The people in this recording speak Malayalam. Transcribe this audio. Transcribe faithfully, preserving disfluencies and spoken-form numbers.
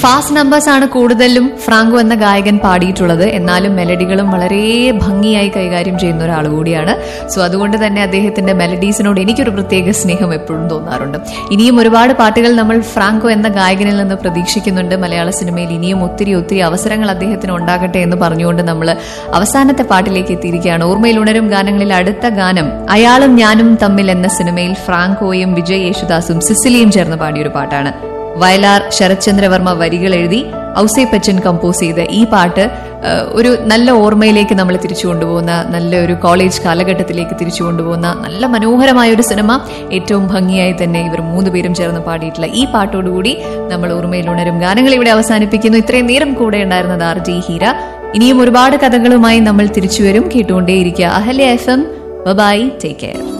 ഫാസ്റ്റ് നമ്പേഴ്സ് ആണ് കൂടുതലും ഫ്രാങ്കോ എന്ന ഗായകൻ പാടിയിട്ടുള്ളത്. എന്നാലും മെലഡികളും വളരെ ഭംഗിയായി കൈകാര്യം ചെയ്യുന്ന ഒരാൾ കൂടിയാണ്. സോ അതുകൊണ്ട് തന്നെ അദ്ദേഹത്തിന്റെ മെലഡീസിനോട് എനിക്കൊരു പ്രത്യേക സ്നേഹം എപ്പോഴും തോന്നാറുണ്ട്. ഇനിയും ഒരുപാട് പാട്ടുകൾ നമ്മൾ ഫ്രാങ്കോ എന്ന ഗായകനിൽ നിന്ന് പ്രതീക്ഷിക്കുന്നുണ്ട്. മലയാള സിനിമയിൽ ഇനിയും ഒത്തിരി ഒത്തിരി അവസരങ്ങൾ അദ്ദേഹത്തിന് ഉണ്ടാകട്ടെ എന്ന് പറഞ്ഞുകൊണ്ട് നമ്മൾ അവസാനത്തെ പാട്ടിലേക്ക് എത്തിയിരിക്കുകയാണ്. ഓർമ്മയിൽ ഉണരും ഗാനങ്ങളിൽ അടുത്ത ഗാനം അയാളും ഞാനും തമ്മിൽ എന്ന സിനിമയിൽ ഫ്രാങ്കോയും വിജയ് യേശുദാസും സിസിലിയും ചേർന്ന് പാടിയൊരു പാട്ടാണ്. വയലാർ ശരത്ചന്ദ്രവർമ്മ വരികൾ എഴുതി ഔസേപ്പച്ചൻ കമ്പോസ് ചെയ്ത ഈ പാട്ട് ഒരു നല്ല ഓർമ്മയിലേക്ക് നമ്മൾ തിരിച്ചു കൊണ്ടുപോകുന്ന, നല്ലൊരു കോളേജ് കാലഘട്ടത്തിലേക്ക് തിരിച്ചു കൊണ്ടുപോകുന്ന നല്ല മനോഹരമായ ഒരു സിനിമ. ഏറ്റവും ഭംഗിയായി തന്നെ ഇവർ മൂന്ന് പേരും ചേർന്ന് പാടിയിട്ടുള്ള ഈ പാട്ടോടുകൂടി നമ്മൾ ഓർമ്മയിൽ ഉണരും ഗാനങ്ങൾ ഇവിടെ അവസാനിപ്പിക്കുന്നു. ഇത്രയും നേരം കൂടെ ഉണ്ടായിരുന്നത് ആർ ജി ഹീര. ഇനിയും ഒരുപാട് കഥകളുമായി നമ്മൾ തിരിച്ചു വരും. കേട്ടുകൊണ്ടേയിരിക്കുക Ahalya F M. By, take care.